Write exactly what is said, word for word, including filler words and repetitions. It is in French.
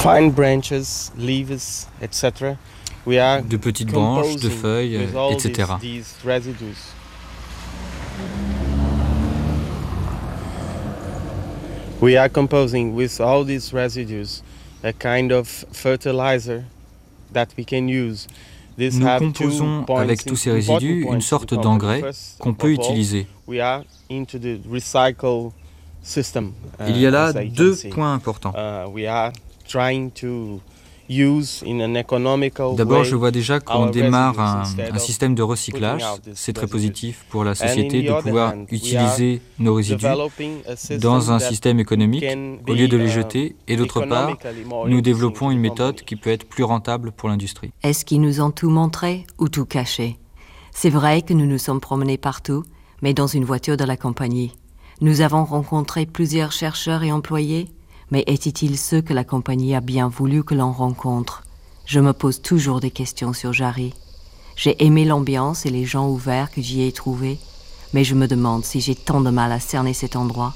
fine branches, leaves, et cetera. We are de petites branches, de feuilles, with all et cetera. these, these residues. We are composing with all these residues a kind of fertilizer that we can use. This Nous have composons two points, avec tous ces important résidus points une to sorte cover. d'engrais First qu'on peut of all, utiliser. we are into the recycle system, uh, Il y a là as I can deux see. points importants. Uh, we are trying to use in an economical D'abord, way je vois déjà qu'on our démarre residues un, instead un of système de recyclage. putting out these C'est très residues. positif pour la And société in the de other pouvoir hand, we utiliser nos résidus developing a system dans un that système économique can au lieu de les be, uh, jeter. Et d'autre part, economically more nous interesting développons to une the méthode company. qui peut être plus rentable pour l'industrie. Est-ce qu'ils nous ont tout montré ou tout caché? C'est vrai que nous nous sommes promenés partout, mais dans une voiture de la compagnie. Nous avons rencontré plusieurs chercheurs et employés, mais étaient-ils ceux que la compagnie a bien voulu que l'on rencontre? Je me pose toujours des questions sur Jarry. J'ai aimé l'ambiance et les gens ouverts que j'y ai trouvés, mais je me demande si j'ai tant de mal à cerner cet endroit.